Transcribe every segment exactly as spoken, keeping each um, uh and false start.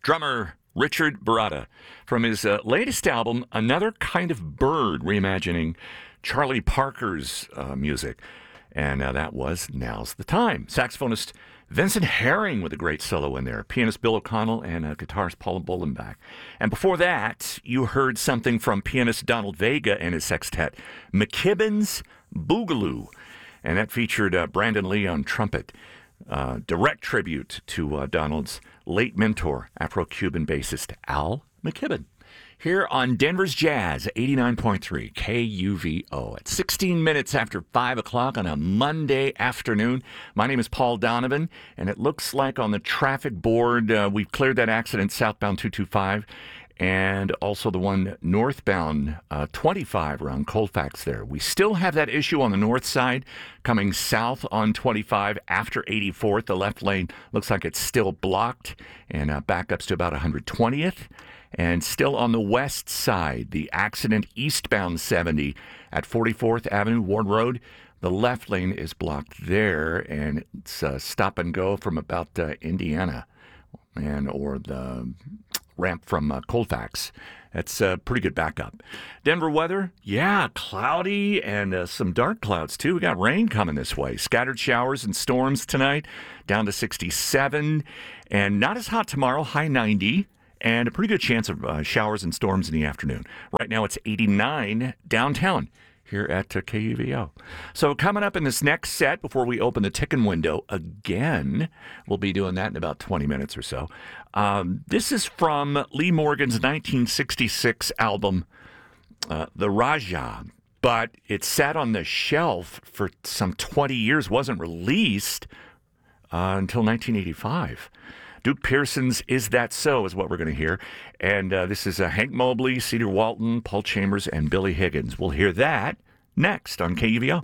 drummer Richard Baratta from his uh, latest album, Another Kind of Bird, reimagining Charlie Parker's uh, music. And uh, that was Now's the Time. Saxophonist Vincent Herring with a great solo in there. Pianist Bill O'Connell and uh, guitarist Paula Bolenbach. And before that, you heard something from pianist Donald Vega and his sextet, McKibben's Boogaloo. And that featured uh, Brandon Lee on trumpet. Uh, direct tribute to uh, Donald's late mentor, Afro-Cuban bassist Al McKibben. Here on Denver's Jazz, eighty-nine point three K U V O at sixteen minutes after five o'clock on a Monday afternoon. My name is Paul Donovan, and it looks like on the traffic board uh, we've cleared that accident southbound two twenty-five and also the one northbound uh, twenty-five around Colfax there. We still have that issue on the north side coming south on twenty-five after eighty-fourth. The left lane looks like it's still blocked and uh, backups to about one hundred twentieth. And still on the west side, the accident eastbound seventy at forty-fourth Avenue, Ward Road. The left lane is blocked there, and it's uh, stop and go from about uh, Indiana and or the ramp from uh, Colfax. That's a uh, pretty good backup. Denver weather, yeah, cloudy and uh, some dark clouds, too. We got rain coming this way. Scattered showers and storms tonight, down to sixty-seven. And not as hot tomorrow, high ninety. And a pretty good chance of uh, showers and storms in the afternoon. Right now it's eighty-nine downtown here at uh, K U V O. So coming up in this next set, before we open the ticket window again, we'll be doing that in about twenty minutes or so. Um, this is from Lee Morgan's nineteen sixty-six album, uh, The Raja. But it sat on the shelf for some twenty years, wasn't released uh, until nineteen eighty-five. Duke Pearson's Is That So is what we're going to hear. And uh, this is uh, Hank Mobley, Cedar Walton, Paul Chambers, and Billy Higgins. We'll hear that next on K U V O.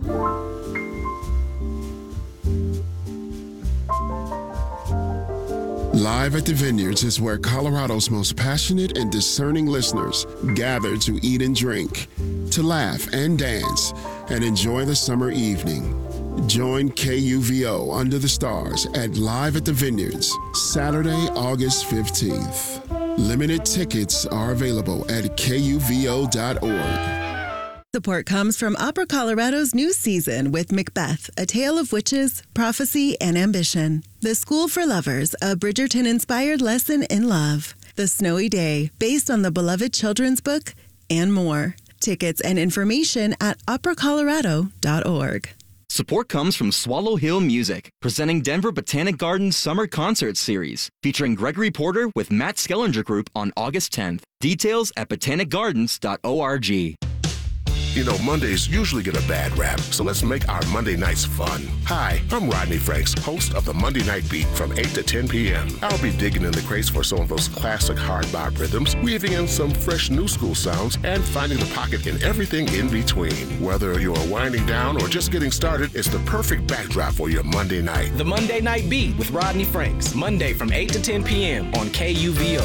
Live at the Vineyards is where Colorado's most passionate and discerning listeners gather to eat and drink, to laugh and dance, and enjoy the summer evening. Join K U V O Under the Stars at Live at the Vineyards, Saturday, August fifteenth. Limited tickets are available at K U V O dot org. Support comes from Opera Colorado's new season with Macbeth, A Tale of Witches, Prophecy, and Ambition. The School for Lovers, a Bridgerton-inspired lesson in love. The Snowy Day, based on the beloved children's book, and more. Tickets and information at opera colorado dot org. Support comes from Swallow Hill Music, presenting Denver Botanic Gardens Summer Concert Series, featuring Gregory Porter with Matt Skellinger Group on August tenth. Details at botanic gardens dot org. You know, Mondays usually get a bad rap, so let's make our Monday nights fun. Hi, I'm Rodney Franks, host of the Monday Night Beat from eight to ten p.m. I'll be digging in the crates for some of those classic hard bop rhythms, weaving in some fresh new school sounds, and finding the pocket in everything in between. Whether you're winding down or just getting started, it's the perfect backdrop for your Monday night. The Monday Night Beat with Rodney Franks, Monday from eight to ten p.m. on K U V O.